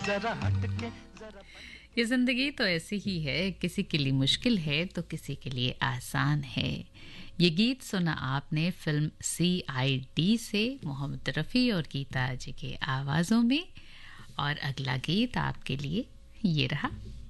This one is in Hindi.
जरा हटके जरा। ये जिंदगी तो ऐसी ही है, किसी के लिए मुश्किल है तो किसी के लिए आसान है। ये गीत सुना आपने फिल्म CID से मोहम्मद रफ़ी और गीता जी के आवाज़ों में। और अगला गीत आपके लिए ये रहा।